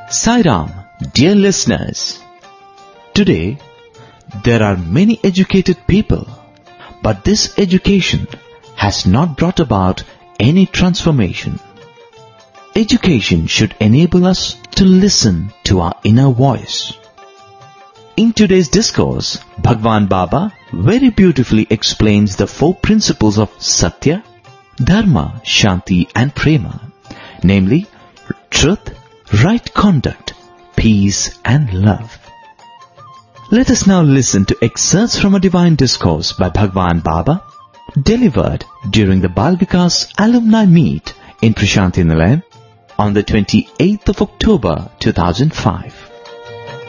Sai Ram, dear listeners. Today, there are many educated people, but this education has not brought about any transformation. Education should enable us to listen to our inner voice. In today's discourse, Bhagwan Baba very beautifully explains the four principles of Satya, Dharma, Shanti and Prema, namely truth, right conduct, peace and love. Let us now listen to excerpts from a divine discourse by Bhagwan Baba, delivered during the Bal Vikas Alumni Meet in Prashanti Nilayam on the 28th of October 2005.